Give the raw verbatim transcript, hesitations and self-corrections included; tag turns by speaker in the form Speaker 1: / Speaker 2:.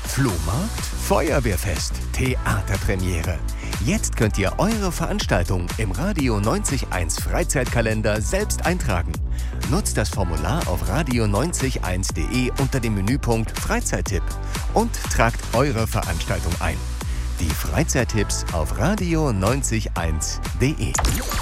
Speaker 1: Flohmarkt, Feuerwehrfest, Theaterpremiere. Jetzt könnt ihr eure Veranstaltung im Radio neunzig Komma eins Freizeitkalender selbst eintragen. Nutzt das Formular auf radio neunzig eins punkt de unter dem Menüpunkt Freizeittipp und tragt eure Veranstaltung ein. Die Freizeittipps auf radio neunzig Komma eins punkt de.